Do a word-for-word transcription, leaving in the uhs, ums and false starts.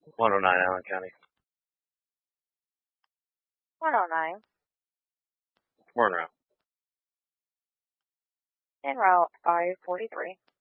one oh nine Allen County. one oh nine. We're en route. En route five forty-three.